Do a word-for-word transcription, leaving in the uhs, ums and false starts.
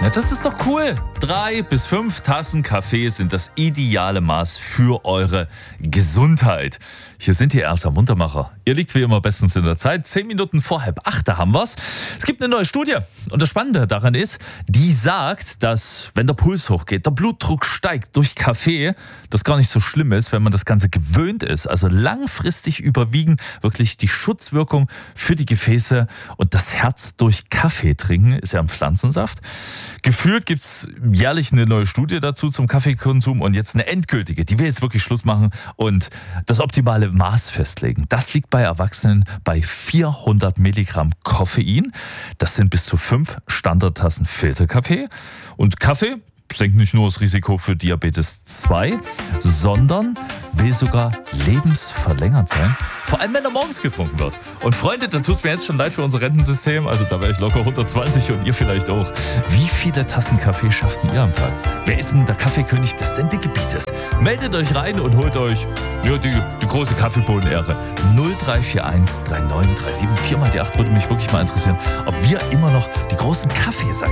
Ja, das ist doch cool. Drei bis fünf Tassen Kaffee sind das ideale Maß für eure Gesundheit. Hier sind die Erster Muntermacher. Ihr liegt wie immer bestens in der Zeit. Zehn Minuten vor halb acht, da haben wir's. Es gibt eine neue Studie. Und das Spannende daran ist, die sagt, dass wenn der Puls hochgeht, der Blutdruck steigt durch Kaffee, das gar nicht so schlimm ist, wenn man das Ganze gewöhnt ist. Also langfristig überwiegen wirklich die Schutzwirkung für die Gefäße und das Herz durch Kaffee trinken, ist ja ein Pflanzensaft. Gefühlt gibt es jährlich eine neue Studie dazu zum Kaffeekonsum und jetzt eine endgültige, die will jetzt wirklich Schluss machen und das optimale Maß festlegen. Das liegt bei Erwachsenen bei vierhundert Milligramm Koffein. Das sind bis zu fünf Standardtassen Filterkaffee. Und Kaffee senkt nicht nur das Risiko für Diabetes zwei, sondern will sogar lebensverlängernd sein. Vor allem, wenn er morgens getrunken wird. Und Freunde, da tut es mir jetzt schon leid für unser Rentensystem. Also da wäre ich locker hundertzwanzig und ihr vielleicht auch. Wie viele Tassen Kaffee schafft ihr am Tag? Wer ist denn der Kaffeekönig des Sendegebietes? Meldet euch rein und holt euch ja, die, die große Kaffeebohnen-Ehre. null drei vier eins drei neun drei sieben vier mal die acht würde mich wirklich mal interessieren, ob wir immer noch die großen Kaffeesack